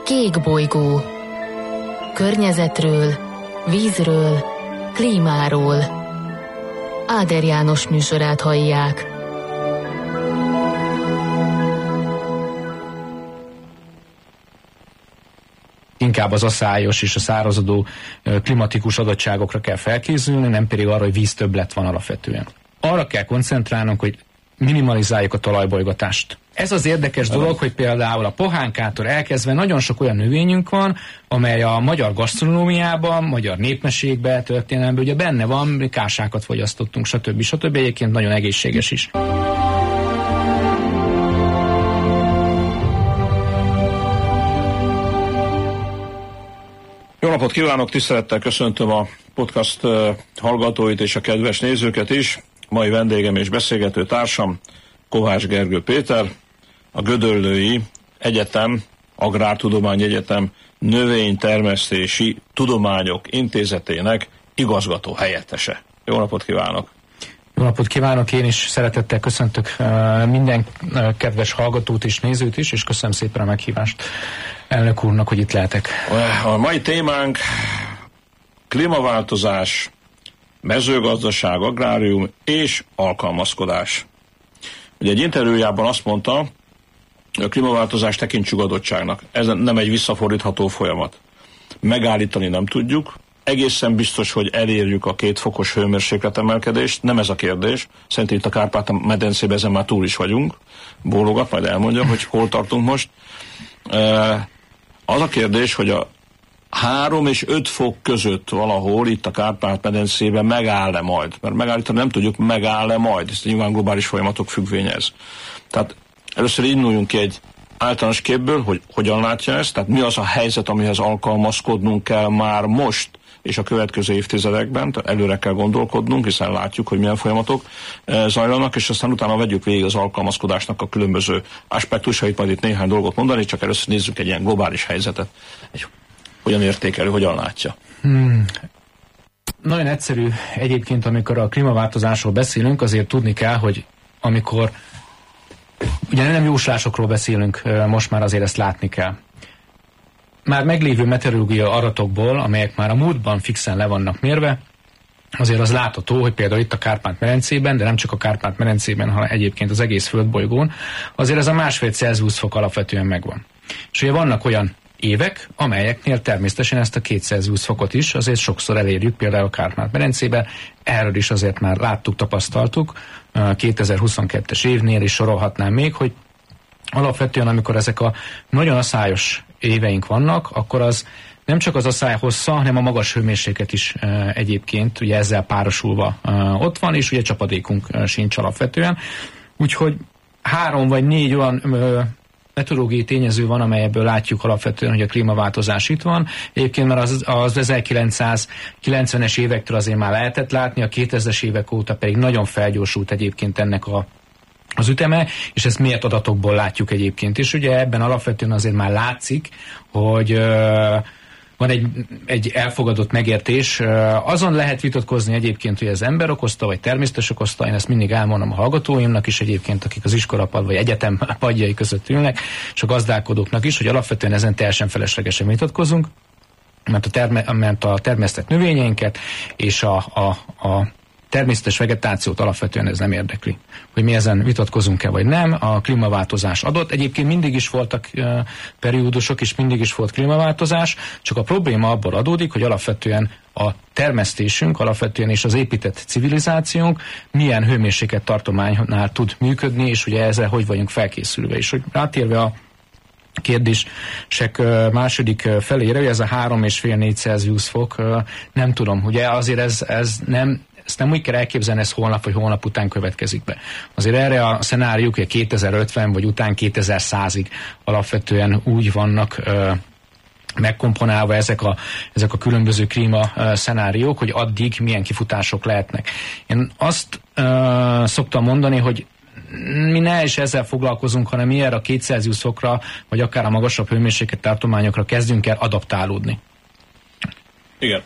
Kék bolygó. Környezetről, vízről, klímáról. Áder János műsorát hallják. Inkább az aszályos és a szárazodó klimatikus adottságokra kell felkészülni, nem pedig arra, hogy víztöbblet van alapvetően. Arra kell koncentrálnunk, hogy minimalizáljuk a talajbolygatást. Ez az érdekes dolog, hogy például a pohánkától elkezdve nagyon sok olyan növényünk van, amely a magyar gasztronómiában, magyar népmeségben, történelemben ugye benne van, kásákat fogyasztottunk, stb. Egyébként nagyon egészséges is. Jó napot kívánok, tisztelettel köszöntöm a podcast hallgatóit és a kedves nézőket is. Mai vendégem és beszélgető társam Kovács Gergő Péter, a Gödöllői Egyetem, Agrártudományi Egyetem Növénytermesztési Tudományok Intézetének igazgató helyettese. Jó napot kívánok! Jó napot kívánok, én is szeretettel köszöntök minden kedves hallgatót és nézőt is, és köszönöm szépen a meghívást elnök úrnak, hogy itt lehetek. A mai témánk klímaváltozás, mezőgazdaság, agrárium és alkalmazkodás. Ugye egy interjújában azt mondta, hogy a klímaváltozást tekintsük adottságnak. Ez nem egy visszafordítható folyamat. Megállítani nem tudjuk. Egészen biztos, hogy elérjük a 2 fokos hőmérsékletemelkedést, nem ez a kérdés. Szerintem itt a Kárpát-medencében ezen már túl is vagyunk. Bólogat, majd elmondja, hogy hol tartunk most. Az a kérdés, hogy a 3 és 5 fok között valahol itt a Kárpát-medencében megáll-e majd? Mert megállítani nem tudjuk, megáll-e majd. Ez nyilván globális folyamatok függvénye ez. Tehát először induljunk ki egy általános képből, hogy hogyan látja ezt, tehát mi az a helyzet, amihez alkalmazkodnunk kell már most és a következő évtizedekben, tehát előre kell gondolkodnunk, hiszen látjuk, hogy milyen folyamatok zajlanak, és aztán utána vegyük végig az alkalmazkodásnak a különböző aspektusait, majd itt néhány dolgot mondani, csak először nézzük egy ilyen globális helyzetet. Hogyan értékelő, hogyan látja? Nagyon egyszerű egyébként, amikor a klímaváltozásról beszélünk, azért tudni kell, hogy amikor ugye nem jóslásokról beszélünk, most már azért ezt látni kell. Már meglévő meteorológiai adatokból, amelyek már a múltban fixen le vannak mérve, azért az látható, hogy például itt a Kárpát-medencében, de nem csak a Kárpát-medencében, hanem egyébként az egész földbolygón, azért ez a 1,5 Celsius fok alapvetően megvan. És ugye vannak olyan évek, amelyeknél természetesen ezt a 2 Celsius fokot is azért sokszor elérjük, például a Kárpát-medencében. Erről is azért már láttuk, tapasztaltuk 2022-es évnél, és sorolhatnám még, hogy alapvetően amikor ezek a nagyon aszályos éveink vannak, akkor az nem csak az asszály hossza, hanem a magas hőmérséklet is egyébként ugye ezzel párosulva ott van, és ugye csapadékunk sincs alapvetően. Úgyhogy 3 vagy 4 olyan meteorológiai tényező van, amelyebből látjuk alapvetően, hogy a klímaváltozás itt van. Egyébként már az 1990-es évektől azért már lehetett látni, a 2000-es évek óta pedig nagyon felgyorsult egyébként ennek az üteme, és ezt miért adatokból látjuk egyébként. És ugye ebben alapvetően azért már látszik, hogy van egy elfogadott megértés. Azon lehet vitatkozni egyébként, hogy az ember okozta, vagy természetes okozta. Én ezt mindig elmondom a hallgatóimnak is egyébként, akik az iskolapad vagy egyetem padjai között ülnek, és a gazdálkodóknak is, hogy alapvetően ezen teljesen feleslegesen vitatkozunk, mert a termesztett növényeinket és a természetes vegetációt alapvetően ez nem érdekli. Hogy mi ezen vitatkozunk-e vagy nem, a klímaváltozás adott. Egyébként mindig is voltak periódusok, és mindig is volt klímaváltozás, csak a probléma abból adódik, hogy alapvetően a termesztésünk, alapvetően és az épített civilizációnk milyen hőmérséklet tartománynál tud működni, és ugye ezzel hogy vagyunk felkészülve. És hogy átérve a kérdések második felére, hogy ez a 3,5-4 Celsius fok, nem tudom, ugye azért ez nem, ezt nem úgy kell elképzelni, ez holnap vagy holnap után következik be. Azért erre a szenáriók, hogy 2050 vagy után 2100-ig alapvetően úgy vannak megkomponálva ezek a különböző klíma szenáriók, hogy addig milyen kifutások lehetnek. Én azt szoktam mondani, hogy mi ne is ezzel foglalkozunk, hanem mi erre a 2 Celsius fokra, vagy akár a magasabb hőmérséklet tartományokra kezdünk el adaptálódni. Igen.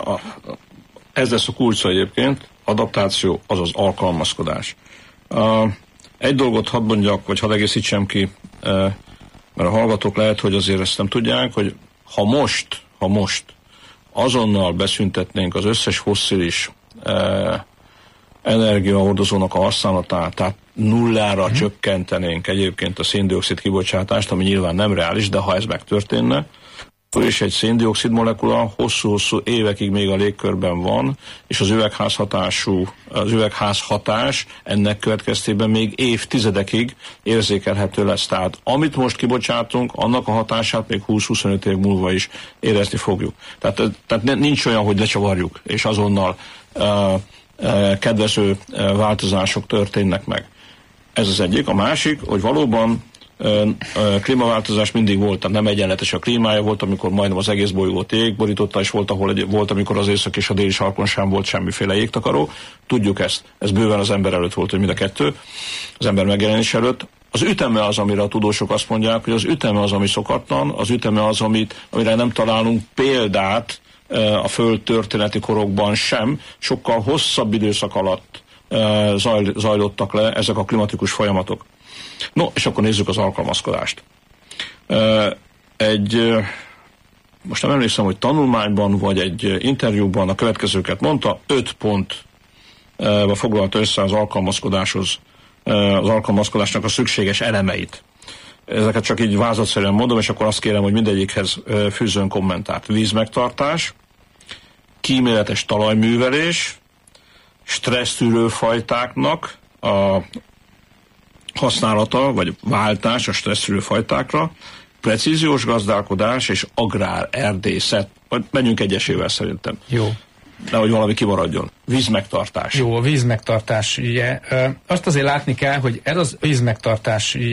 Ez lesz a kulcs egyébként, adaptáció, azaz alkalmazkodás. Egy dolgot hadd mondjak, vagy hadd egészítsem ki Mert a hallgatók lehet, hogy azért ezt nem tudják, hogy ha most azonnal beszüntetnénk az összes fosszilis energiahordozónak a használatát, tehát nullára csökkentenénk egyébként a szén-dioxid kibocsátást, ami nyilván nem reális, de ha ez megtörténne, akkor is egy szén-dioxid molekula hosszú-hosszú évekig még a légkörben van, és az üvegházhatás ennek következtében még évtizedekig érzékelhető lesz. Tehát amit most kibocsátunk, annak a hatását még 20-25 év múlva is érezni fogjuk. Tehát nincs olyan, hogy lecsavarjuk, és azonnal kedvező változások történnek meg. Ez az egyik. A másik, hogy valóban klímaváltozás mindig volt, tehát nem egyenletes a klímája, volt, amikor majdnem az egész bolygót jégborította, és volt, amikor az észak és a déli sarkon sem volt semmiféle jégtakaró. Tudjuk ezt. Ez bőven az ember előtt volt, hogy mind a kettő, az ember megjelenés előtt. Az üteme az, amire a tudósok azt mondják, hogy az üteme az, ami szokatlan, az üteme az, amire nem találunk példát a Föld történeti korokban sem, sokkal hosszabb időszak alatt zajlottak le ezek a klimatikus folyamatok. No, és akkor nézzük az alkalmazkodást. Most nem emlékszem, hogy tanulmányban vagy egy interjúban a következőket mondta, 5 pontba foglalta össze az alkalmazkodásnak a szükséges elemeit. Ezeket csak így vázatszerűen mondom, és akkor azt kérem, hogy mindegyikhez fűzzön kommentárt. Vízmegtartás, kíméletes talajművelés, stressztűrő fajtáknak a használata, vagy váltás a stressztűrő fajtákra, precíziós gazdálkodás és agrárerdészet. Menjünk egyesével szerintem. Jó. Nehogy valami kimaradjon. Vízmegtartás. Jó, a vízmegtartás, ugye. Azt azért látni kell, hogy ez az vízmegtartás